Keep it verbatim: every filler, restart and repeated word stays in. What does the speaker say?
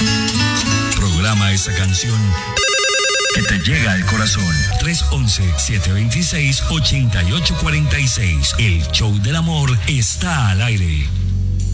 Programa esa canción que te llega al corazón. tres once, siete veintiséis, ochenta y ocho cuarenta y seis. El show del amor está al aire.